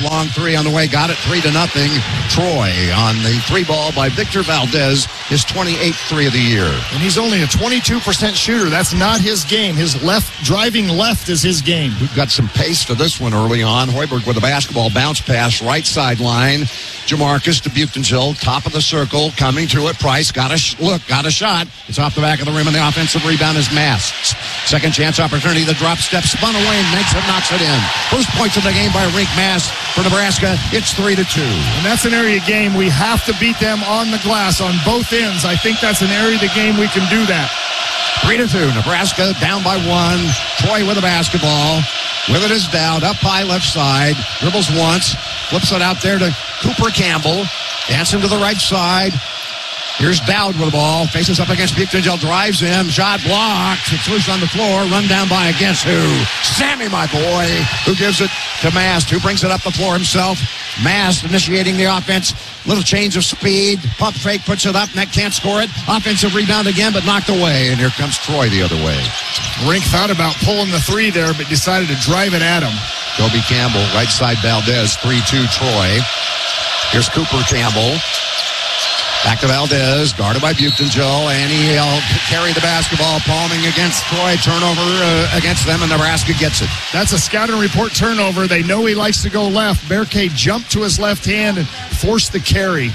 long three on the way. Got it 3-0. Troy on the three ball by Victor Valdez, his 28th three of the year. And he's only a 22% shooter. That's not his game. His driving left is his game. We've got some pace to this one early on. Hoiberg with a basketball bounce pass, right sideline. Jamarcus to Buchtenzel, top of the circle, coming to it. Price got a shot. It's off the back of the rim, and the offensive rebound is Mast. Second chance opportunity. The drop step spun away and knocks it in. First points of the game by Rienk Mast for Nebraska. It's 3-2. And that's an area game we have to beat them on the glass on both ends. I think that's an area of the game we can do that. 3-2. Nebraska down by one. Troy with the basketball. With it is Dowd. Up high left side. Dribbles once. Flips it out there to Cooper Campbell. Dancing to the right side. Here's Dowd with the ball. Faces up against Buchtenzel. Drives him. Shot blocked. It's loose on the floor. Run down by against who? Sammy, my boy, who gives it to Mast, who brings it up the floor himself. Mast initiating the offense. Little change of speed. Pump fake, puts it up. Net can't score it. Offensive rebound again, but knocked away. And here comes Troy the other way. Rienk thought about pulling the three there, but decided to drive it at him. Kobe Campbell, right side Valdez, 3-2 Troy. Here's Cooper Campbell. Back to Valdez, guarded by Buchtenzel, and he'll carry the basketball, palming against Troy. Turnover against them, and Nebraska gets it. That's a scouting report turnover. They know he likes to go left. Berkay jumped to his left hand and forced the carry.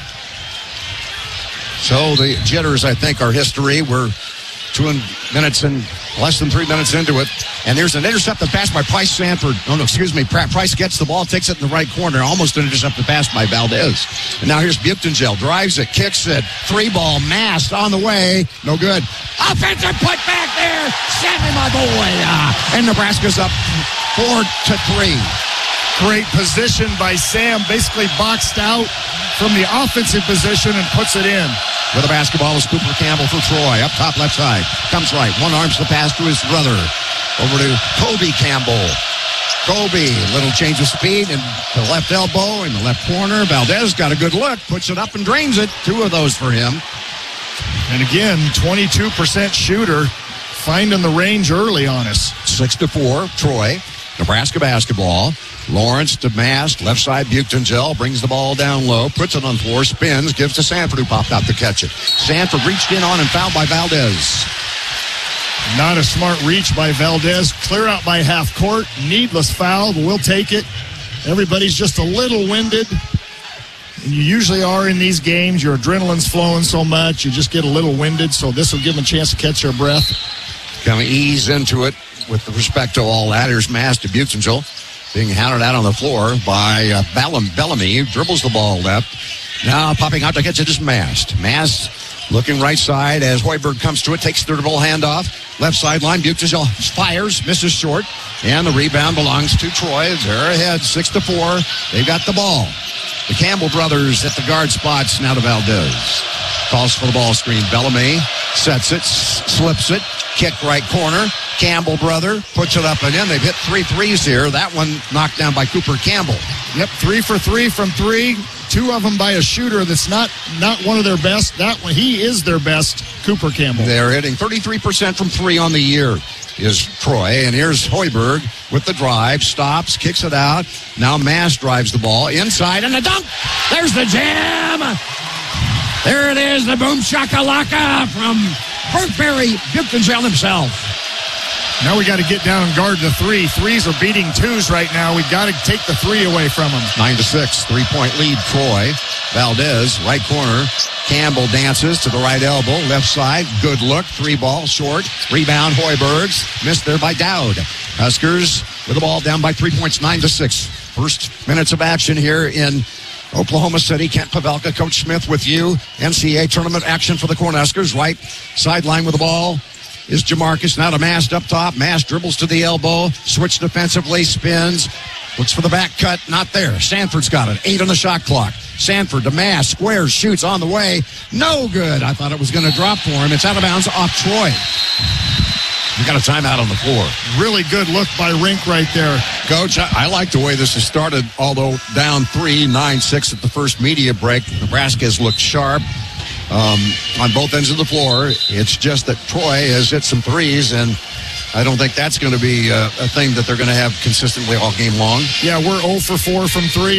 So the jitters, I think, are history. We're less than 3 minutes into it. And there's an intercepted pass by Price Sanford. Price gets the ball, takes it in the right corner. Almost an intercepted pass by Valdez. And now here's Buchtenzel. Drives it, kicks it. Three ball, Mast on the way. No good. Offensive put back there. Sammy, my boy. And Nebraska's up 4-3. Great position by Sam. Basically boxed out from the offensive position and puts it in. With the basketball is Cooper Campbell for Troy. Up top left side. Comes right. One arms the pass to his brother. Over to Kobe Campbell. Kobe, little change of speed and the left elbow in the left corner. Valdez got a good look. Puts it up and drains it. 2 of those for him. And again, 22% shooter. Finding the range early on us. 6-4, Troy. Nebraska basketball. Lawrence to Mast, left side Buchtenzel, brings the ball down low, puts it on the floor, spins, gives to Sanford, who popped out to catch it. Sanford reached in on and fouled by Valdez. Not a smart reach by Valdez. Clear out by half court. Needless foul, but we'll take it. Everybody's just a little winded. And you usually are in these games. Your adrenaline's flowing so much, you just get a little winded, so this will give them a chance to catch their breath. Kind of ease into it with respect to all that. Here's Mast to Buchtenzel. Being hounded out on the floor by Bellamy, who dribbles the ball left. Now popping out to catch it is Mast. Mast looking right side as Hoiberg comes to it, takes the dribble handoff. Left sideline, Buchtenzel fires, misses short. And the rebound belongs to Troy. They're ahead, 6-4. They've got the ball. The Campbell brothers at the guard spots now to Valdez. Calls for the ball screen. Bellamy sets it, slips it. Kick right corner. Campbell brother puts it up and in. They've hit 3 threes here. That one knocked down by Cooper Campbell. Yep, 3 for 3 from 3. 2 of them by a shooter that's not one of their best. That one, he is their best, Cooper Campbell. They're hitting 33% from 3 on the year is Troy. And here's Hoiberg with the drive. Stops, kicks it out. Now Mast drives the ball inside and the dunk. There's the jam. There it is, the boom shakalaka from Burberry Buchtenzel himself. Now we got to get down and guard the 3. 3s are beating 2s right now. We got to take the 3 away from them. 9-6, 3-point lead, Troy. Valdez, right corner. Campbell dances to the right elbow, left side. Good look, 3 ball, short. Rebound, Hoiberg's. Missed there by Dowd. Huskers with the ball down by 3 points, 9-6. First minutes of action here in Oklahoma City. Kent Pavelka, Coach Smith with you. NCAA tournament action for the Cornhuskers. Right sideline with the ball is Jamarcus. Now to Mast up top. Mast dribbles to the elbow. Switch defensively. Spins. Looks for the back cut. Not there. Sanford's got it. 8 on the shot clock. Sanford to Mast. Squares. Shoots on the way. No good. I thought it was going to drop for him. It's out of bounds off Troy. We got a timeout on the floor. Really good look by Rienk right there. Coach, I like the way this has started, although down 3, 9-6 at the first media break. Nebraska has looked sharp on both ends of the floor. It's just that Troy has hit some threes, and I don't think that's going to be a thing that they're going to have consistently all game long. Yeah, we're 0 for 4 from 3.